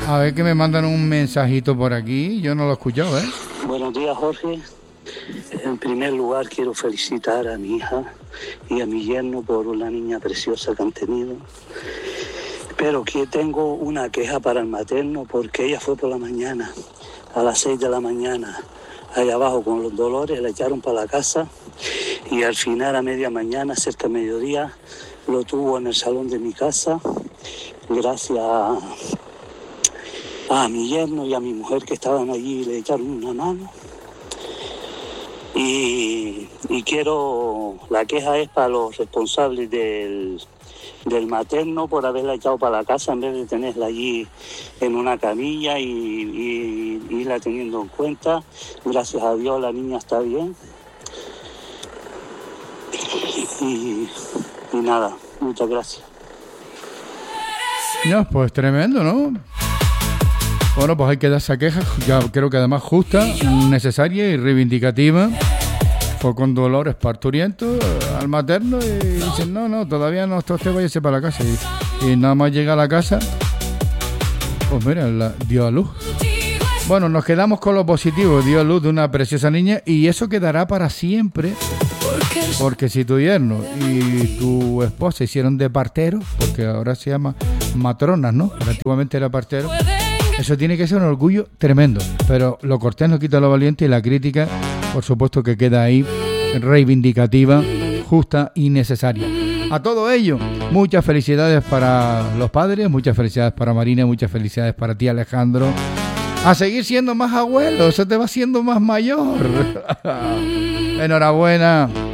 A ver que me mandan un mensajito por aquí. Yo no lo he escuchado, ¿eh? Buenos días, Jorge. En primer lugar, quiero felicitar a mi hija y a mi yerno por la niña preciosa que han tenido. Pero que tengo una queja para el materno, porque ella fue por la mañana, a las 6 de la mañana, allá abajo con los dolores, la echaron para la casa y al final a media mañana, cerca de mediodía, lo tuvo en el salón de mi casa, gracias a mi yerno y a mi mujer que estaban allí, le echaron una mano. Y quiero, la queja es para los responsables del materno por haberla echado para la casa en vez de tenerla allí en una camilla y irla teniendo en cuenta. Gracias a Dios la niña está bien. Y nada, muchas gracias. Ya, pues tremendo, ¿no? Bueno, pues hay que dar esa queja, ya creo que además justa, necesaria y reivindicativa. Fue con dolores parturientos al materno y dicen, no, todavía no, usted váyase para la casa. Y nada más llega a la casa, pues mira, dio a luz. Bueno, nos quedamos con lo positivo, dio a luz de una preciosa niña y eso quedará para siempre. Porque si tu yerno y tu esposa hicieron de partero, porque ahora se llama matronas, ¿no? Pero antiguamente era partero. Eso tiene que ser un orgullo tremendo, pero lo cortés no quita lo valiente y la crítica, por supuesto que queda ahí, reivindicativa, justa y necesaria. A todo ello, muchas felicidades para los padres, muchas felicidades para Marina, muchas felicidades para ti, Alejandro. A seguir siendo más abuelo, se te va haciendo más mayor. Enhorabuena.